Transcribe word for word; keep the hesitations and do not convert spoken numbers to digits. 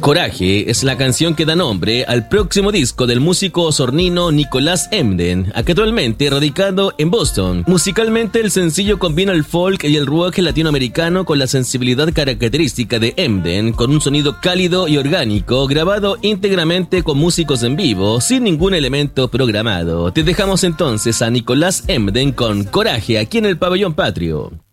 Coraje es la canción que da nombre al próximo disco del músico osornino Nicolás Emden, actualmente radicado en Boston. Musicalmente, el sencillo combina el folk y el rock latinoamericano con la sensibilidad característica de Emden, con un sonido cálido y orgánico, grabado íntegramente con músicos en vivo, sin ningún elemento programado. Te dejamos entonces a Nicolás Emden con Coraje aquí en el Pabellón Patrio.